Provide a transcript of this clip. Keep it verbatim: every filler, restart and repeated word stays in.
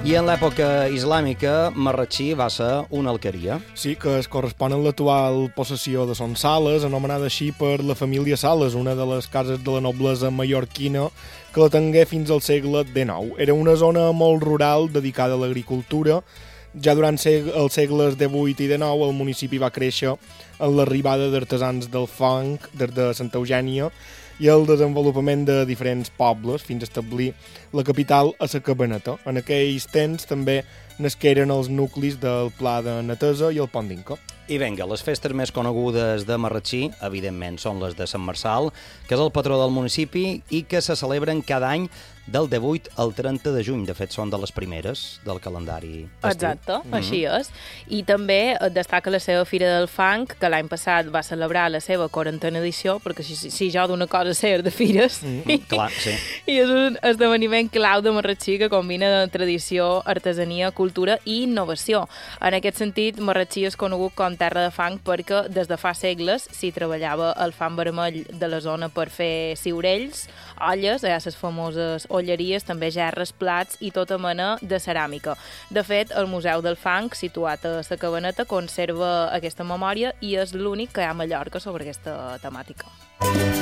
I en l'època islàmica, Marratxí va ser una alqueria. Sí, que es correspon a l'actual possessió de Son Sales, anomenada així per la família Sales, una de les cases de la noblesa mallorquina que la tingué fins al segle dinou. Era una zona molt rural dedicada a l'agricultura. Ja durant els segles divuit i dinou el municipi va créixer amb l'arribada d'artesans del fang des de Santa Eugènia i el desenvolupament de diferents pobles fins a establir la capital a la Cabaneta. En aquells temps també nasqueren els nuclis del Pla de Netesa i el Pont d'Inca. I vinga, les festes més conegudes de Marratxí, evidentment, són les de Sant Marçal, que és el patró del municipi i que se celebren cada any del divuit al trenta de juny. De fet, són de les primeres del calendari estiu. Exacte, Mm-hmm. així és. I també destaca la seva Fira del Fang, que l'any passat va celebrar la seva quarantena edició, perquè si, si jo d'una cosa sé de fires, Mm, clar, sí. i és un esdeveniment clau de Marratxí que combina tradició, artesania, cultura i innovació. En aquest sentit, Marratxí és conegut com terra de fang perquè des de fa segles s'hi treballava el fang vermell de la zona per fer ciurells, olles, allà les famoses olleries, també gerres, plats i tota mena de ceràmica. De fet, el Museu del Fang, situat a la Cabaneta, conserva aquesta memòria i és l'únic que hi ha a Mallorca sobre aquesta temàtica.